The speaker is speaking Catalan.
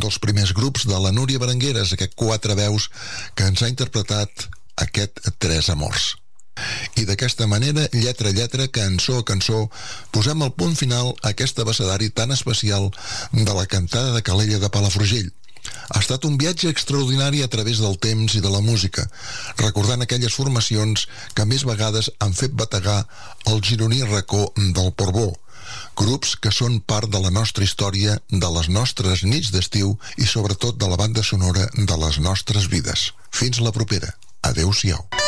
dels primers grups de la Núria Berengueres, aquest quatre veus que ens ha interpretat aquest Tres amors. I d'aquesta manera, lletra a lletra, cançó a cançó, posem el punt final a aquest abecedari tan especial de la cantada de Calella de Palafrugell. Ha estat un viatge extraordinari a través del temps i de la música, recordant aquelles formacions que més vegades han fet bategar el gironí racó del Portbó, grups que són part de la nostra història, de les nostres nits d'estiu i sobretot de la banda sonora de les nostres vides. Fins la propera. Adéu-siau.